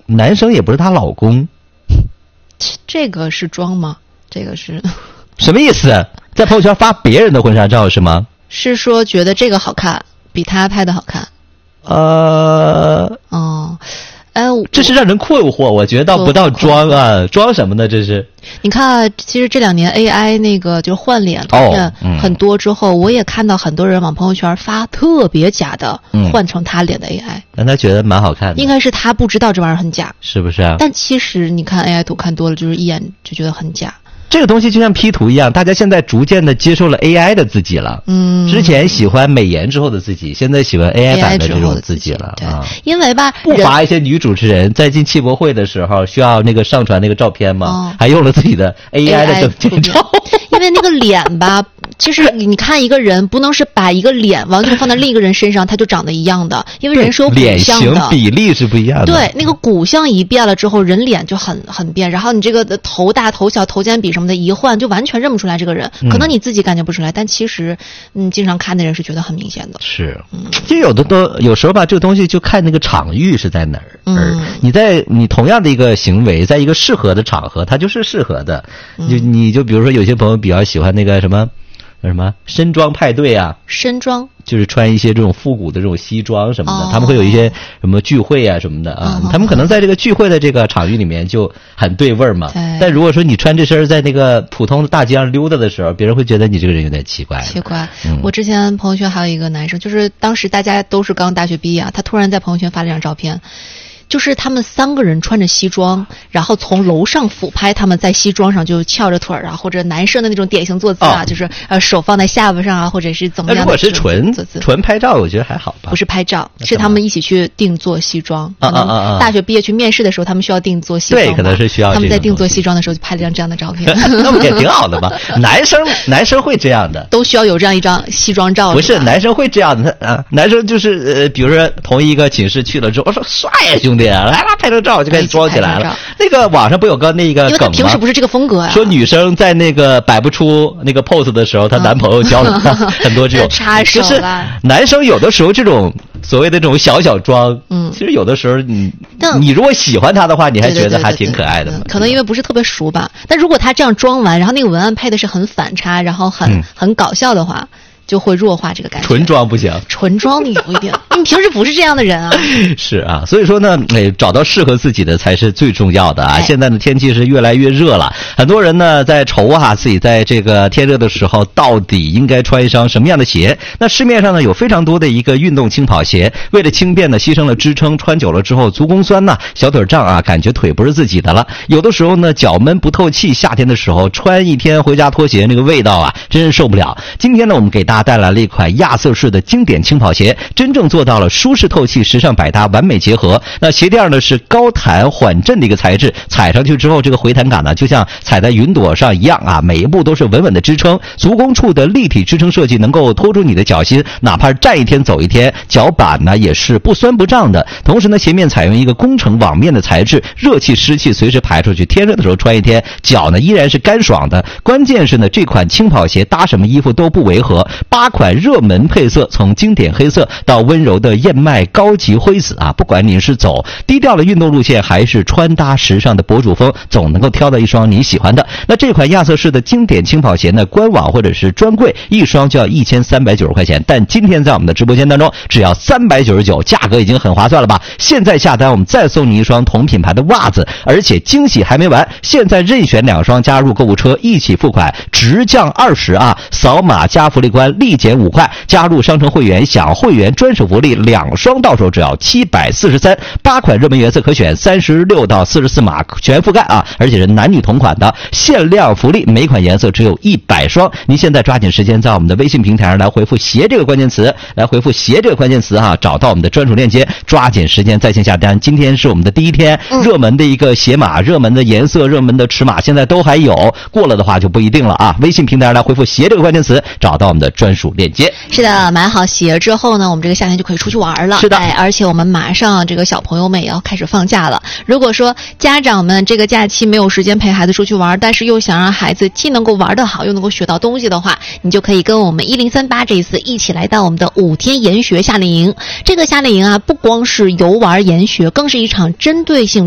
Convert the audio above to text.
男生也不是她老公。 这个是装吗？这个是什么意思？在朋友圈发别人的婚纱照是吗？ 是说觉得这个好看，比他拍的好看。这是让人困惑，我觉得倒不到装啊，装什么呢？这是。 你看，其实这2年 AI 那个就是换脸图片很多之后，我也看到很多人往朋友圈发特别假的，换成他脸的 AI， 让他觉得蛮好看的。 应该是他不知道这玩意儿很假， 是不是啊？ 但其实你看 AI 图看多了，就是一眼就觉得很假。 这个东西就像 P 图一样，大家现在逐渐的接受了 AI 的自己了。之前喜欢美颜之后的自己，现在喜欢 AI 版的这种自己了。 对，因为吧， 不乏一些女主持人在进汽博会的时候需要那个上传那个照片嘛，还用了自己的 AI 的证件照。 因为那个脸吧，其实你看一个人，不能是把一个脸完全放在另一个人身上，他就长得一样的，因为人是有骨相的， 脸型比例是不一样的。 对，那个骨相一变了之后，人脸就很变。然后你这个头大头小头肩比什么的一换，就完全认不出来这个人。可能你自己感觉不出来，但其实经常看的人是觉得很明显的。 是，就有时候吧，这个东西就看那个场域是在哪儿。你同样的一个行为，在一个适合的场合，它就是适合的。你就比如说有些朋友比较喜欢那个什么身装派对啊， 身装就是穿一些这种复古的这种西装什么的，他们会有一些什么聚会啊什么的啊，他们可能在这个聚会的这个场域里面就很对味儿嘛。但如果说你穿这身在那个普通的大街上溜达的时候，别人会觉得你这个人有点奇怪。 我之前朋友圈还有一个男生，就是当时大家都是刚大学毕业啊，他突然在朋友圈发了一张照片。就是他们3个人穿着西装，然后从楼上俯拍他们在西装上就翘着腿啊，或者男生的那种典型坐姿啊，就是手放在下巴上啊，或者是怎么样的。 如果是纯拍照，我觉得还好吧。 不是拍照，是他们一起去定做西装。大学毕业去面试的时候，他们需要定做西装。 对，可能是需要。 他们在定做西装的时候就拍了一张这样的照片。 那不也挺好的吗？男生会这样的， 都需要有这样一张西装照。 不是男生会这样的啊，男生就是比如说同一个寝室去了之后，我说帅呀兄弟。来拍张照就开始装起来了。那个网上不有个那个梗吗？ 因为他平时不是这个风格啊。 说女生在那个摆不出那个 pose 的时候，她男朋友教了她很多这种。 插手了。 就是男生有的时候这种所谓的这种小装，其实有的时候你如果喜欢他的话，你还觉得还挺可爱的嘛。 可能因为不是特别熟吧。但如果他这样装完，然后那个文案配的是很反差，然后很搞笑的话。就会弱化这个感觉。 纯装不行， 纯装你不一定，你平时不是这样的人啊。 是啊，所以说呢，找到适合自己的才是最重要的啊。现在的天气是越来越热了，很多人呢在愁自己在这个天热的时候到底应该穿一双什么样的鞋。那市面上呢有非常多的一个运动轻跑鞋，为了轻便呢牺牲了支撑，穿久了之后足弓酸呐，小腿胀啊，感觉腿不是自己的了。有的时候呢脚闷不透气，夏天的时候穿一天回家拖鞋那个味道啊，真是受不了。今天呢我们给大家带来了一款亚瑟士的经典轻跑鞋，真正做到了舒适透气、时尚百搭，完美结合。那鞋垫呢是高弹缓震的一个材质，踩上去之后这个回弹感呢就像踩在云朵上一样啊，每一步都是稳稳的支撑。足弓处的立体支撑设计能够托住你的脚心，哪怕站一天走一天，脚板呢也是不酸不胀的。同时呢鞋面采用一个工程网面的材质，热气湿气随时排出去，天热的时候穿一天，脚呢依然是干爽的。关键是呢这款轻跑鞋搭什么衣服都不违和，8款热门配色，从经典黑色到温柔的燕麦高级灰紫啊，不管你是走低调的运动路线，还是穿搭时尚的博主风，总能够挑到一双你喜欢的。那这款亚瑟士的经典轻跑鞋呢，官网或者是专柜一双就要1390块钱，但今天在我们的直播间当中只要399，价格已经很划算了吧？现在下单我们再送你一双同品牌的袜子，而且惊喜还没完，现在任选2双加入购物车一起付款，直降20啊！扫码加福利关立减5块，加入商城会员享会员专属福利，2双到手只要743，8款热门颜色可选，36到44码全覆盖啊！而且是男女同款的限量福利，每款颜色只有100双。您现在抓紧时间在我们的微信平台上来回复鞋这个关键词，找到我们的专属链接，抓紧时间在线下单。今天是我们的第一天，热门的一个鞋码、热门的颜色、热门的尺码现在都还有，过了的话就不一定了啊！微信平台上来回复鞋这个关键词，找到我们的专属链接。 是的，买好鞋之后呢，我们这个夏天就可以出去玩了。 是的， 而且我们马上这个小朋友们也要开始放假了。如果说家长们这个假期没有时间陪孩子出去玩，但是又想让孩子既能够玩得好，又能够学到东西的话，你就可以跟我们1038这一次一起来到我们的5天研学夏令营。这个夏令营啊，不光是游玩研学，更是一场针对性